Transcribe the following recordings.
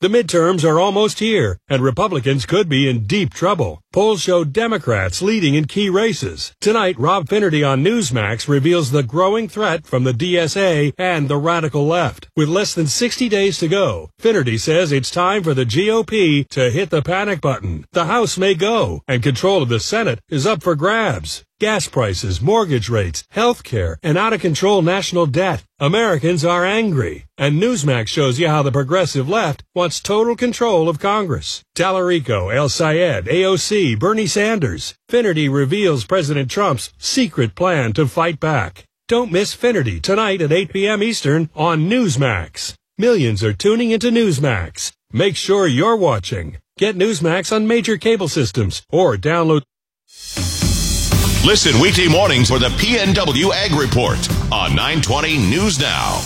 The midterms are almost here, and Republicans could be in deep trouble. Polls show Democrats leading in key races. Tonight, Rob Finnerty on Newsmax reveals the growing threat from the DSA and the radical left. With less than 60 days to go, Finnerty says it's time for the GOP to hit the panic button. The House may go, and control of the Senate is up for grabs. Gas prices, mortgage rates, health care, and out-of-control national debt. Americans are angry. And Newsmax shows you how the progressive left wants total control of Congress. Tallarico, El Sayed, AOC, Bernie Sanders. Finnerty reveals President Trump's secret plan to fight back. Don't miss Finnerty tonight at 8 p.m. Eastern on Newsmax. Millions are tuning into Newsmax. Make sure you're watching. Get Newsmax on major cable systems or download. Listen weekday mornings for the PNW Ag Report on 920 News Now.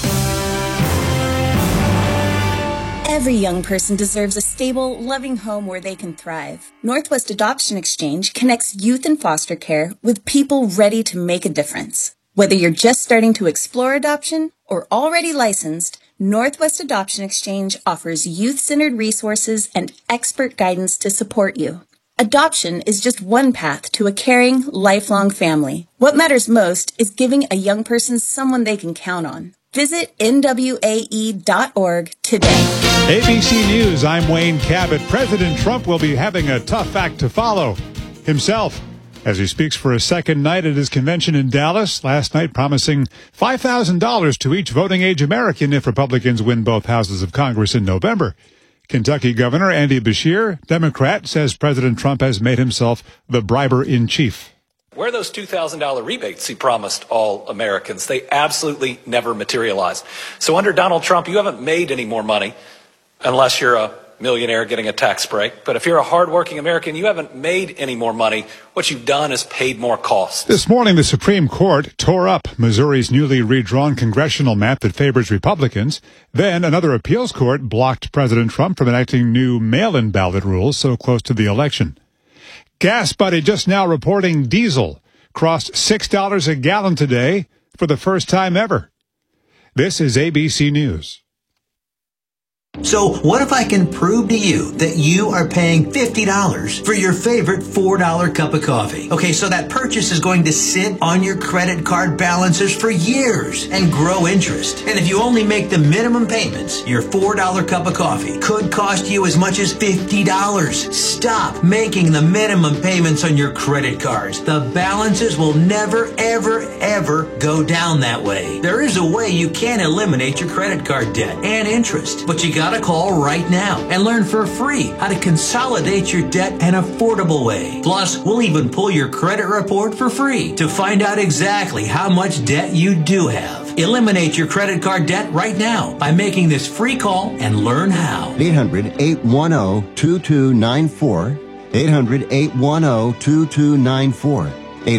Every young person deserves a stable, loving home where they can thrive. Northwest Adoption Exchange connects youth in foster care with people ready to make a difference. Whether you're just starting to explore adoption or already licensed, Northwest Adoption Exchange offers youth-centered resources and expert guidance to support you. Adoption is just one path to a caring, lifelong family. What matters most is giving a young person someone they can count on. Visit nwae.org today. ABC News, I'm Wayne Cabot. President Trump will be having a tough act to follow himself as he speaks for a second night at his convention in Dallas last night, promising $5,000 to each voting-age American if Republicans win both houses of Congress in November. Kentucky Governor Andy Beshear, Democrat, says President Trump has made himself the briber-in-chief. Where are those $2,000 rebates he promised all Americans? They absolutely never materialized. So under Donald Trump, you haven't made any more money unless you're a millionaire getting a tax break. But if you're a hardworking American, you haven't made any more money. What you've done is paid more costs. This morning, the Supreme Court tore up Missouri's newly redrawn congressional map that favors Republicans. Then another appeals court blocked President Trump from enacting new mail-in ballot rules so close to the election. Gas Buddy just now reporting diesel crossed $6 a gallon today for the first time ever. This is ABC News. So what if I can prove to you that you are paying $50 for your favorite $4 cup of coffee? Okay, so that purchase is going to sit on your credit card balances for years and grow interest. And if you only make the minimum payments, your $4 cup of coffee could cost you as much as $50. Stop making the minimum payments on your credit cards. The balances will never, ever, ever go down that way. There is a way you can eliminate your credit card debt and interest, but you gotta call right now and learn for free how to consolidate your debt an affordable way. Plus, we'll even pull your credit report for free to find out exactly how much debt you do have. Eliminate your credit card debt right now by making this free call and learn how. 800-810-2294. 800-810-2294.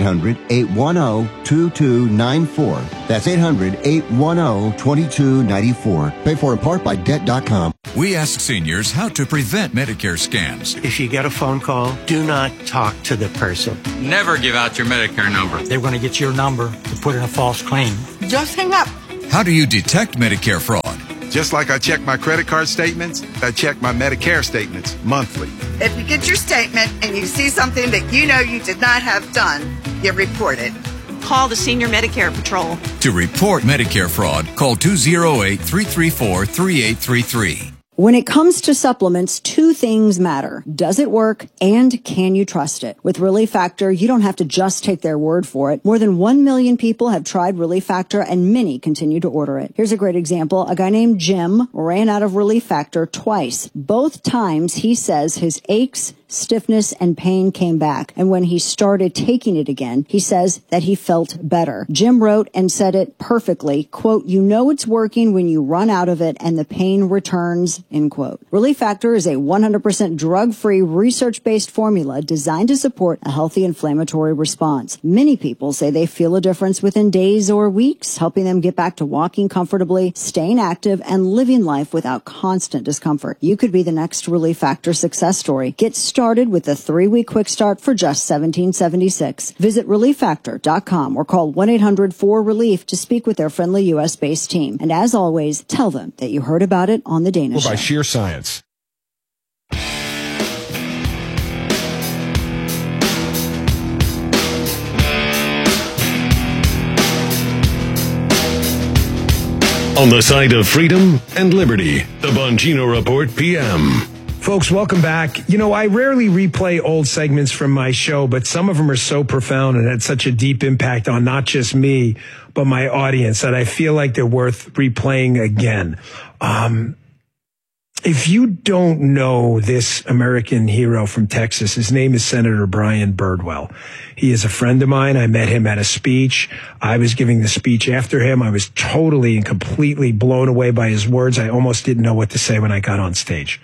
800-810-2294. That's 800-810-2294. Paid for in part by Debt.com. We ask seniors how to prevent Medicare scams. If you get a phone call, do not talk to the person. Never give out your Medicare number. They're going to get your number to put in a false claim. Just hang up. How do you detect Medicare fraud? Just like I check my credit card statements, I check my Medicare statements monthly. If you get your statement and you see something that you know you did not have done, you report it. Call the Senior Medicare Patrol. To report Medicare fraud, call 208-334-3833. When it comes to supplements, two things matter. Does it work and can you trust it? With Relief Factor, you don't have to just take their word for it. More than 1 million people have tried Relief Factor and many continue to order it. Here's a great example. A guy named Jim ran out of Relief Factor twice. Both times he says his aches, stiffness, and pain came back. And when he started taking it again, he says that he felt better. Jim wrote and said it perfectly, quote, "You know it's working when you run out of it and the pain returns," end quote. Relief Factor is a 100% drug-free, research-based formula designed to support a healthy inflammatory response. Many people say they feel a difference within days or weeks, helping them get back to walking comfortably, staying active, and living life without constant discomfort. You could be the next Relief Factor success story. Get started with a 3-week quick start for just $17.76. Visit ReliefFactor.com or call 1-800-4RELIEF to speak with their friendly U.S.-based team. And as always, tell them that you heard about it on The Dana Show. By sheer science. On the side of freedom and liberty, the Bongino Report PM. Folks, welcome back. You know, I rarely replay old segments from my show, but some of them are so profound and had such a deep impact on not just me, but my audience that I feel like they're worth replaying again. If you don't know this American hero from Texas, his name is Senator Brian Birdwell. He is a friend of mine. I met him at a speech. I was giving the speech after him. I was totally and completely blown away by his words. I almost didn't know what to say when I got on stage.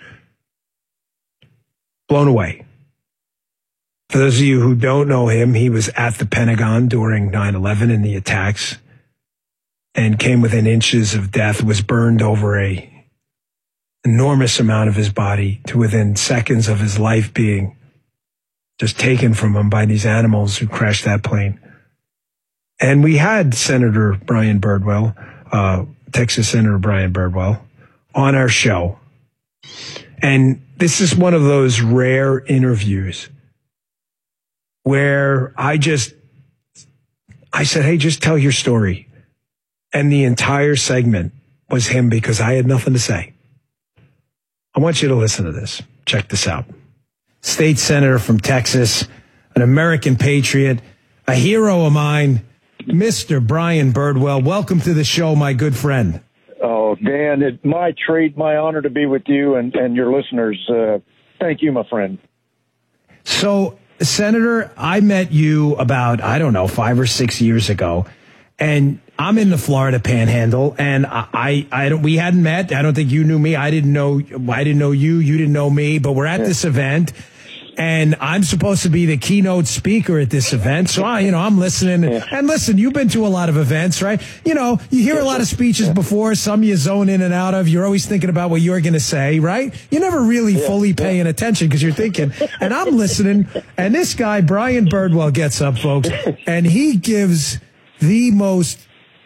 Blown away. For those of you who don't know him, he was at the Pentagon during 9/11 and the attacks and came within inches of death, was burned over a enormous amount of his body to within seconds of his life being just taken from him by these animals who crashed that plane. And we had Senator Brian Birdwell, Texas Senator Brian Birdwell, on our show. And this is one of those rare interviews where I said, hey, just tell your story. And the entire segment was him because I had nothing to say. I want you to listen to this. Check this out. State Senator from Texas, an American patriot, a hero of mine, Mr. Brian Birdwell. Welcome to the show, my good friend. Oh, Dan, it's my treat, my honor to be with you and your listeners. Thank you, my friend. So, Senator, I met you about, 5 or 6 years ago, and I'm in the Florida Panhandle, and we hadn't met. I don't think you knew me. I didn't know you. You didn't know me. But we're at this event, and I'm supposed to be the keynote speaker at this event. So I'm listening. And listen, you've been to a lot of events, right? You know, you hear a lot of speeches before. Some you zone in and out of. You're always thinking about what you're going to say, right? You're never really fully paying attention because you're thinking. And I'm listening, and this guy Brian Birdwell gets up, folks, and he gives the most,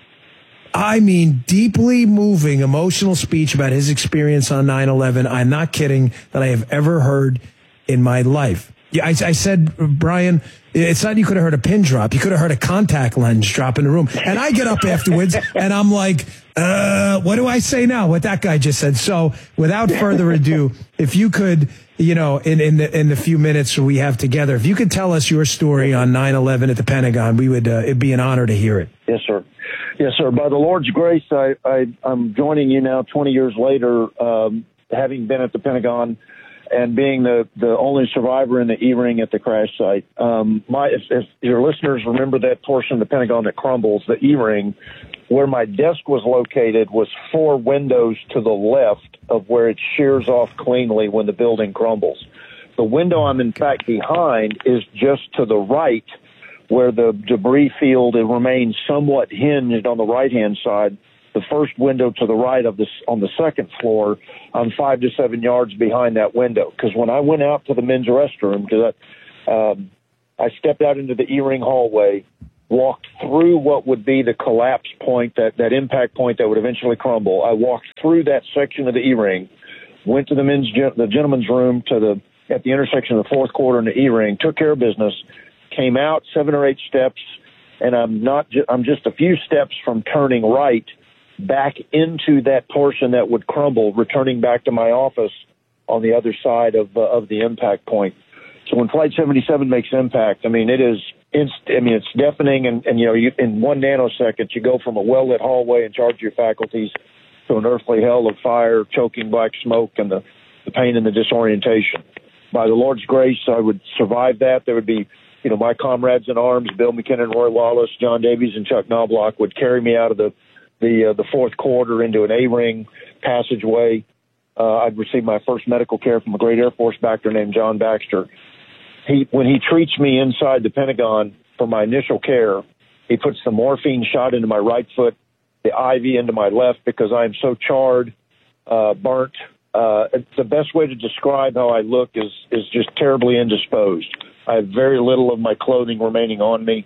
deeply moving, emotional speech about his experience on 9/11. I'm not kidding, that I have ever heard in my life. Yeah, I said, Brian, it's not you could have heard a pin drop. You could have heard a contact lens drop in the room. And I get up afterwards, and I'm like, what do I say now? What that guy just said. So without further ado, if you could, in the few minutes we have together, if you could tell us your story on 9/11 at the Pentagon, it'd be an honor to hear it. Yes, sir. Yes, sir. By the Lord's grace, I'm joining you now 20 years later, having been at the Pentagon and being the only survivor in the E-ring at the crash site. If your listeners remember that portion of the Pentagon that crumbles, the E-ring, where my desk was located was 4 windows to the left of where it shears off cleanly when the building crumbles. The window I'm in fact behind is just to the right, where the debris field remains somewhat hinged on the right-hand side. The first window to the right on the second floor, I'm 5 to 7 yards behind that window. Because when I went out to the men's restroom, I stepped out into the E-ring hallway, walked through what would be the collapse point, that impact point that would eventually crumble. I walked through that section of the E-ring, went to the gentleman's room at the intersection of the fourth quarter and the E-ring, took care of business, came out 7 or 8 steps, and I'm just a few steps from turning right back into that portion that would crumble, returning back to my office on the other side of the impact point. So when Flight 77 makes impact, it's deafening, and in 1 nanosecond you go from a well-lit hallway in charge of your faculties to an earthly hell of fire, choking black smoke, and the pain and the disorientation. By the Lord's grace, I would survive that. There would be, my comrades in arms, Bill McKinnon, Roy Wallace, John Davies, and Chuck Knobloch would carry me out of the fourth quarter into an A-ring passageway. I'd received my first medical care from a great Air Force doctor named John Baxter. When he treats me inside the Pentagon for my initial care, he puts the morphine shot into my right foot, the IV into my left, because I'm so charred, burnt. The best way to describe how I look is just terribly indisposed. I have very little of my clothing remaining on me.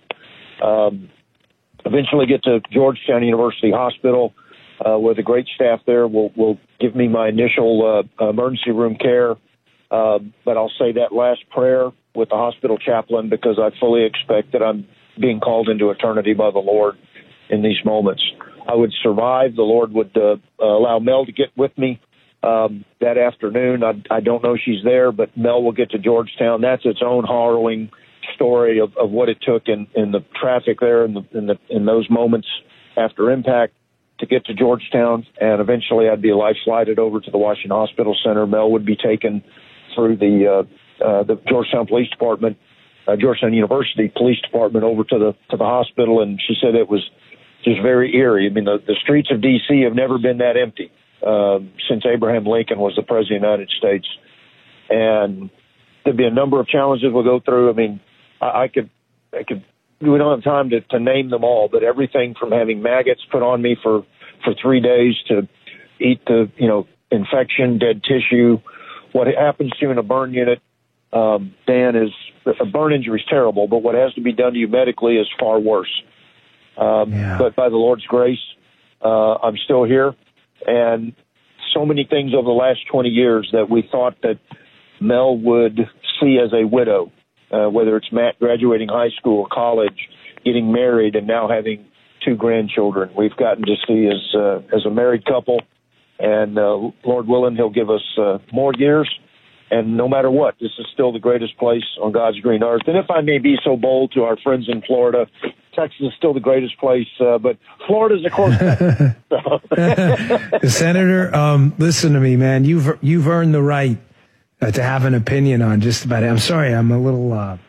Eventually get to Georgetown University Hospital, where the great staff there will give me my initial emergency room care. But I'll say that last prayer with the hospital chaplain, because I fully expect that I'm being called into eternity by the Lord in these moments. I would survive. The Lord would allow Mel to get with me that afternoon. I don't know she's there, but Mel will get to Georgetown. That's its own harrowing story of what it took in the traffic there in those moments after impact to get to Georgetown. And eventually I'd be life-flighted over to the Washington Hospital Center. Mel would be taken through the Georgetown Police Department, Georgetown University Police Department over to the hospital. And she said it was just very eerie. I mean, the streets of D.C. have never been that empty since Abraham Lincoln was the President of the United States. And there'd be a number of challenges we'll go through. I mean, I could, we don't have time to name them all, but everything from having maggots put on me for 3 days to eat the, infection, dead tissue, what happens to you in a burn unit, Dan, is a burn injury is terrible, but what has to be done to you medically is far worse. But by the Lord's grace, I'm still here. And so many things over the last 20 years that we thought that Mel would see as a widow, whether it's Matt graduating high school or college, getting married, and now having 2 grandchildren. We've gotten to see as a married couple, and Lord willing, he'll give us more years. And no matter what, this is still the greatest place on God's green earth. And if I may be so bold to our friends in Florida, Texas is still the greatest place, but Florida's of course. Senator, listen to me, man. You've earned the right to have an opinion on just about it. I'm sorry, I'm a little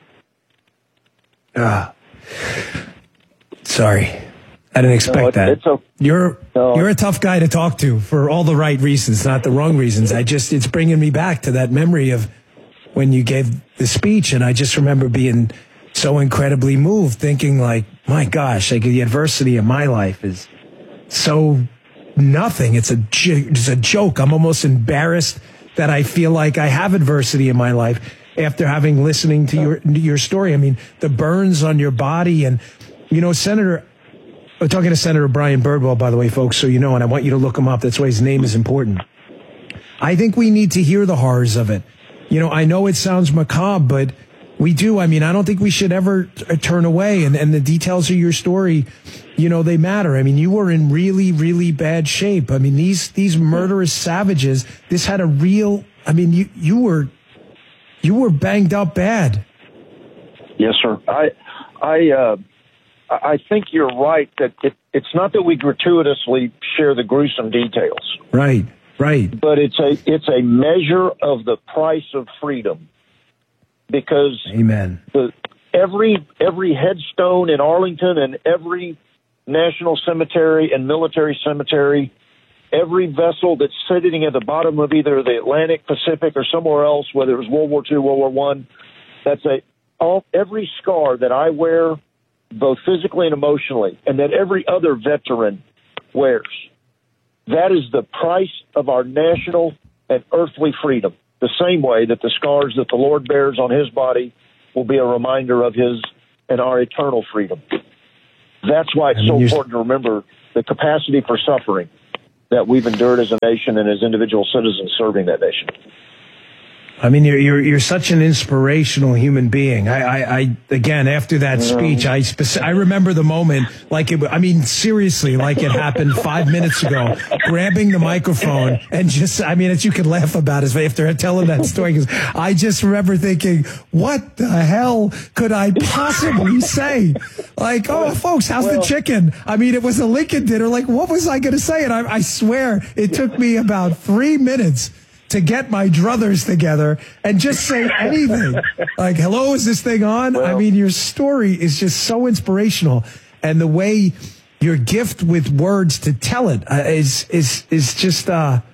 sorry. I didn't expect that. You're a tough guy to talk to for all the right reasons, not the wrong reasons. It's bringing me back to that memory of when you gave the speech, and I just remember being so incredibly moved, thinking like, my gosh, like the adversity of my life is so nothing. It's a joke. I'm almost embarrassed that I feel like I have adversity in my life after having listening to your story. I mean, the burns on your body, and Senator. I'm talking to Senator Brian Birdwell, by the way, folks, so you know, and I want you to look him up. That's why his name is important. I think we need to hear the horrors of it. I know it sounds macabre, but we do. I mean, I don't think we should ever turn away. And the details of your story, they matter. I mean, you were in really, really bad shape. I mean, these murderous savages, this had a real, I mean, you were banged up bad. Yes, sir. I think you're right that it's not that we gratuitously share the gruesome details. Right. But it's a measure of the price of freedom. Because Amen. Every headstone in Arlington and every national cemetery and military cemetery, every vessel that's sitting at the bottom of either the Atlantic, Pacific, or somewhere else, whether it was World War II, World War I, that's every scar that I wear, both physically and emotionally, and that every other veteran wears. That is the price of our national and earthly freedom. The same way that the scars that the Lord bears on his body will be a reminder of his and our eternal freedom. That's why it's so important to remember the capacity for suffering that we've endured as a nation and as individual citizens serving that nation. I mean, you're such an inspirational human being. I again, after that speech, I remember the moment seriously, like it happened 5 minutes ago, grabbing the microphone and just, as you could laugh about it after telling that story, because I just remember thinking, what the hell could I possibly say? Like, oh, folks, how's the chicken? I mean, it was a Lincoln dinner. Like, what was I going to say? And I swear it took me about 3 minutes to get my druthers together and just say anything. Like, hello, is this thing on? Well, I mean, your story is just so inspirational. And the way your gift with words to tell it is just,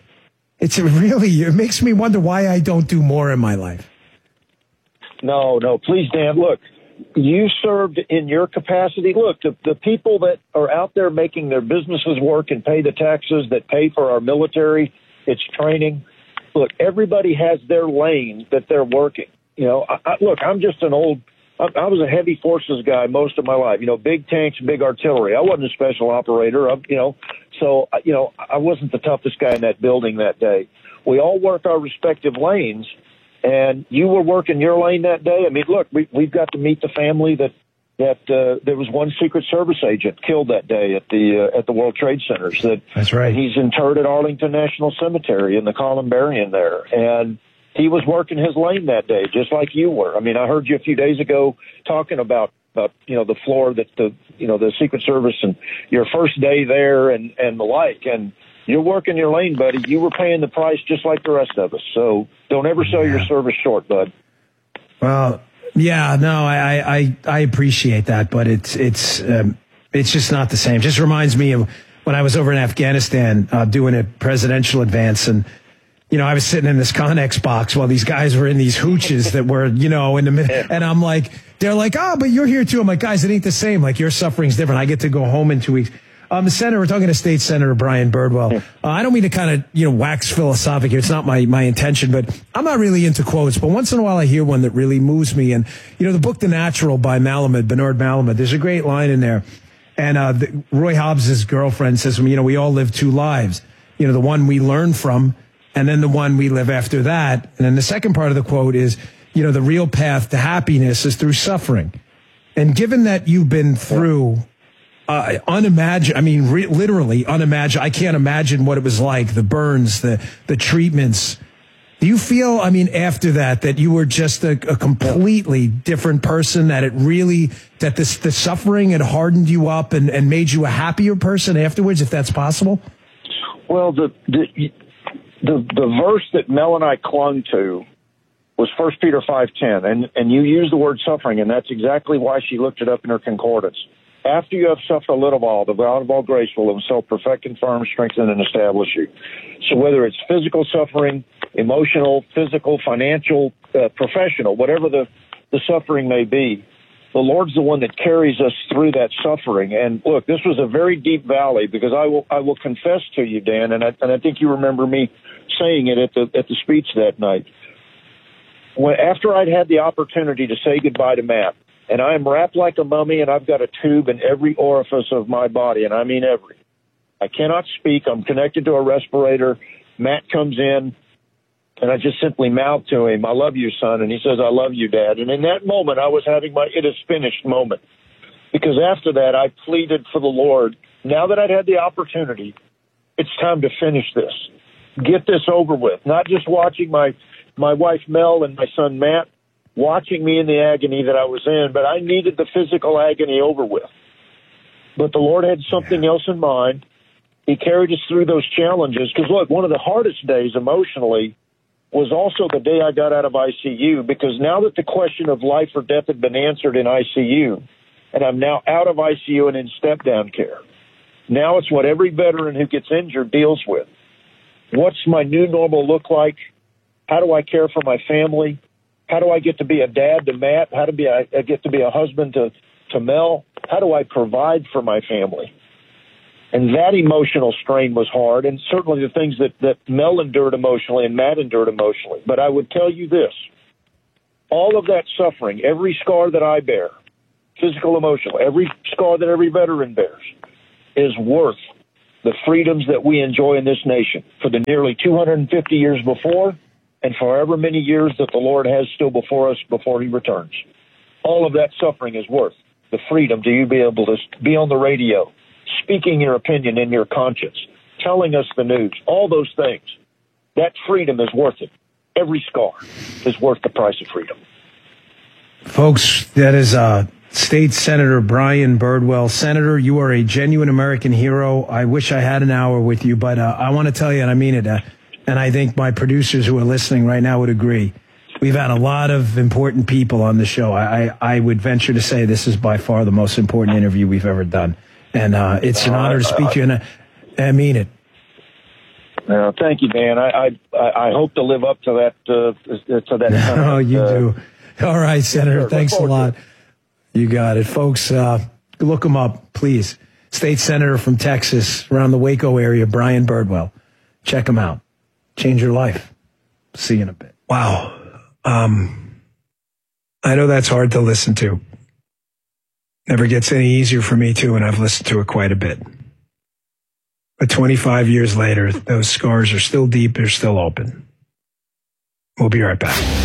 it makes me wonder why I don't do more in my life. No, please, Dan, look, you served in your capacity. Look, the people that are out there making their businesses work and pay the taxes that pay for our military, its training. Look, everybody has their lane that they're working. Look, I'm just I was a heavy forces guy most of my life. Big tanks, big artillery. I wasn't a special operator. So I wasn't the toughest guy in that building that day. We all work our respective lanes, and you were working your lane that day. I mean, look, we've got to meet the family that that there was one Secret Service agent killed that day at the World Trade Centers. That's right. He's interred at Arlington National Cemetery in the columbarium there, and he was working his lane that day, just like you were. I mean, I heard you a few days ago talking about the floor that the Secret Service and your first day there and the like, and you're working your lane, buddy. You were paying the price just like the rest of us. So don't ever sell your service short, bud. Well, yeah, no, I appreciate that, but it's just not the same. It just reminds me of when I was over in Afghanistan doing a presidential advance, and I was sitting in this Connex box while these guys were in these hooches that were, in the middle, and I'm like, they're like, oh, but you're here too. I'm like, guys, it ain't the same. Like, your suffering's different. I get to go home in 2 weeks. Senator, we're talking to State Senator Brian Birdwell. I don't mean to kind of, wax philosophic here. It's not my intention, but I'm not really into quotes. But once in a while I hear one that really moves me. And, the book The Natural by Bernard Malamud, there's a great line in there. And Roy Hobbs' girlfriend says, we all live two lives. The one we learn from, and then the one we live after that. And then the second part of the quote is, the real path to happiness is through suffering. And given that you've been through literally unimaginable. I can't imagine what it was like, the burns, the treatments. Do you feel, after that you were just a completely different person, that the suffering had hardened you up and made you a happier person afterwards, if that's possible? Well, the verse that Mel and I clung to was 1 Peter 5:10, and you used the word suffering, and that's exactly why she looked it up in her concordance. After you have suffered a little while, the God of all grace will himself perfect, confirm, strengthen, and establish you. So whether it's physical suffering, emotional, physical, financial, professional, whatever the suffering may be, the Lord's the one that carries us through that suffering. And look, this was a very deep valley, because I will confess to you, Dan, and I think you remember me saying it at the speech that night. After I'd had the opportunity to say goodbye to Matt, and I am wrapped like a mummy, and I've got a tube in every orifice of my body, and I mean every. I cannot speak. I'm connected to a respirator. Matt comes in, and I just simply mouth to him, I love you, son. And he says, I love you, Dad. And in that moment, I was having my it is finished moment. Because after that, I pleaded for the Lord. Now that I'd had the opportunity, it's time to finish this. Get this over with. Not just watching my wife, Mel, and my son, Matt, watching me in the agony that I was in, but I needed the physical agony over with. But the Lord had something else in mind. He carried us through those challenges. Because, look, one of the hardest days emotionally was also the day I got out of ICU, because now that the question of life or death had been answered in ICU, and I'm now out of ICU and in step-down care, now it's what every veteran who gets injured deals with. What's my new normal look like? How do I care for my family? How do I get to be a dad to Matt? How do I get to be a husband to Mel? How do I provide for my family? And that emotional strain was hard, and certainly the things that Mel endured emotionally and Matt endured emotionally. But I would tell you this, all of that suffering, every scar that I bear, physical, emotional, every scar that every veteran bears, is worth the freedoms that we enjoy in this nation for the nearly 250 years before and forever many years that the Lord has still before us before he returns. All of that suffering is worth the freedom to you be able to be on the radio, speaking your opinion in your conscience, telling us the news, all those things. That freedom is worth it. Every scar is worth the price of freedom. Folks, that is State Senator Brian Birdwell. Senator, you are a genuine American hero. I wish I had an hour with you, but I want to tell you, and I mean it, and I think my producers who are listening right now would agree. We've had a lot of important people on the show. I would venture to say this is by far the most important interview we've ever done. And it's an honor to speak to you, and I mean it. Thank you, Dan. I hope to live up to that. Oh, you do. All right, Senator. Sure. Thanks a lot. You got it. Folks, look him up, please. State Senator from Texas, around the Waco area, Brian Birdwell. Check him out. Change your life. See you in a bit. Wow. I know that's hard to listen to. Never gets any easier for me, too, and I've listened to it quite a bit. But 25 years later, those scars are still deep, they're still open. We'll be right back.